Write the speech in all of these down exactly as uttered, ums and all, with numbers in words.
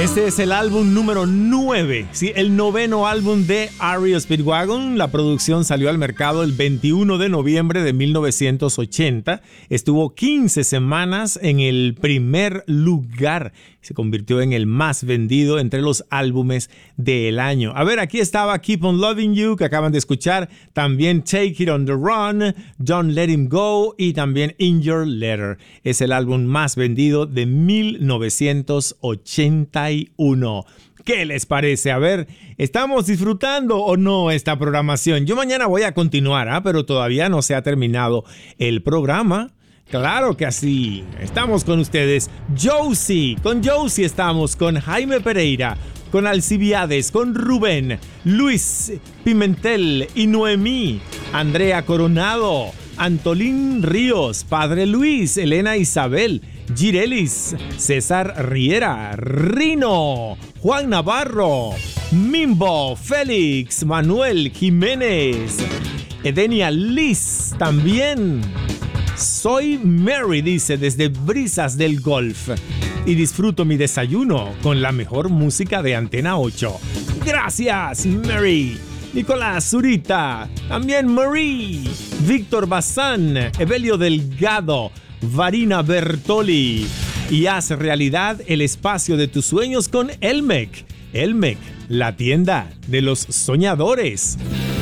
Este es el álbum número nueve, ¿sí? El noveno álbum de R E O Speedwagon. La producción salió al mercado el veintiuno de noviembre de mil novecientos ochenta. Estuvo quince semanas en el primer lugar. Se convirtió en el más vendido entre los álbumes del año. A ver, aquí estaba Keep on Loving You, que acaban de escuchar. También Take It on the Run, Don't Let Him Go y también In Your Letter. Es el álbum más vendido de mil novecientos ochenta y uno. ¿Qué les parece? A ver, ¿estamos disfrutando o no esta programación? Yo mañana voy a continuar, ¿eh? Pero todavía no se ha terminado el programa. Claro que así. Estamos con ustedes. Josie. Con Josie estamos. Con Jaime Pereira. Con Alcibiades. Con Rubén. Luis Pimentel y Noemí. Andrea Coronado. Antolín Ríos. Padre Luis. Elena Isabel. Girelis. César Riera. Rino. Juan Navarro. Mimbo. Félix. Manuel Jiménez. Edenia Liz. También. Soy Mary, dice, desde Brisas del Golf. Y disfruto mi desayuno con la mejor música de Antena ocho. Gracias, Mary. Nicolás Zurita. También Marie. Víctor Bazán. Evelio Delgado. Varina Bertoli. Y haz realidad el espacio de tus sueños con Elmec. Elmec, la tienda de los soñadores.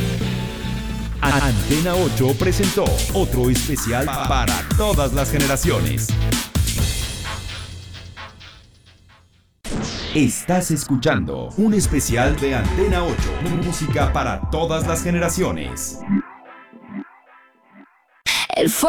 Antena ocho presentó otro especial para todas las generaciones. Estás escuchando un especial de Antena ocho, música para todas las generaciones. El